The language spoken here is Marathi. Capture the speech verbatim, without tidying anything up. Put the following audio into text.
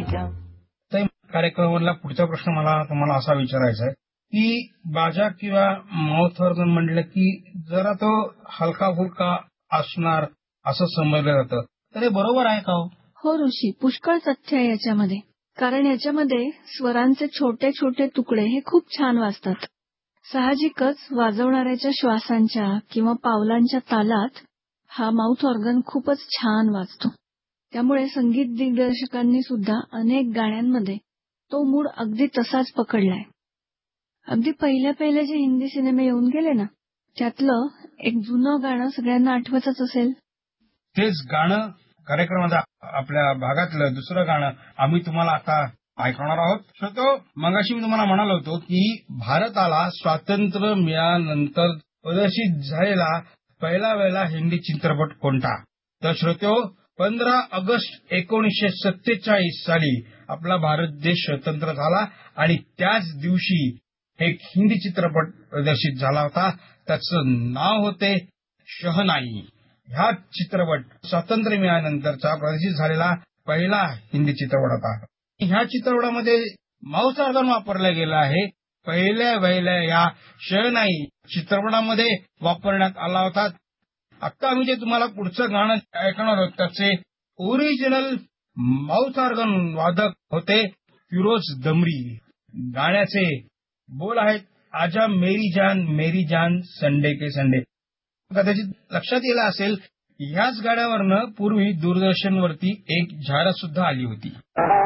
तर कार्यक्रमाला पुढचा प्रश्न मला तुम्हाला असा विचारायचा आहे की बाजा किंवा माउथ ऑर्गन म्हटलं की जरा तो हलका फुलका असणार असं समजलं जातं, तर हे बरोबर आहे का? हो ऋषी, पुष्कळ तथ्य आहे याच्यामध्ये. कारण याच्यामध्ये स्वरांचे छोटे छोटे तुकडे हे खूप छान वाजतात. साहजिकच वाजवणाऱ्याच्या श्वासांच्या किंवा पावलांच्या तालात हा माउथ ऑर्गन खूपच छान वाजतो. त्यामुळे संगीत दिग्दर्शकांनी सुद्धा अनेक गाण्यांमध्ये तो मूड अगदी तसाच पकडलाय. अगदी पहिल्या पहिले जे हिंदी सिनेमे येऊन गेले ना, त्यातलं एक जुनं गाणं सगळ्यांना आठवतच असेल. तेच गाणं कार्यक्रमात आपल्या भागातलं दुसरं गाणं आम्ही तुम्हाला आता ऐकवणार आहोत. श्रोतो, मगाशी मी तुम्हाला म्हणालो होतो की भारताला स्वातंत्र्य मिळाल्यानंतर प्रदर्शित झालेला पहिला वेळेला हिंदी चित्रपट कोणता? तर श्रोतो, पंधरा ऑगस्ट एकोणीसशे सत्तेचाळीस साली आपला भारत देश स्वतंत्र झाला आणि त्याच दिवशी एक हिंदी चित्रपट प्रदर्शित झाला होता. त्याचं नाव होते शहनाई. हा चित्रपट स्वातंत्र्य मिळाल्यानंतरचा प्रदर्शित झालेला पहिला हिंदी चित्रपट होता. ह्या चित्रपटामध्ये माउथ ऑर्गन वापरलं गेलं आहे. पहिल्या पहिल्या या शहनाई चित्रपटामध्ये वापरण्यात आला होता. आता आम्ही जे तुम्हाला पुढचं गाणं ऐकणार आहोत त्याचे ओरिजिनल माउथ ऑर्गन वादक होते फिरोज दमरी. गाण्याचे बोल आहेत, आजा मेरी जान मेरी जान संडे के संडे. कदाचित लक्षात येईल असेल, ह्याच गाण्यावरनं पूर्वी दूरदर्शनवरती एक जाहिरात सुद्धा आली होती.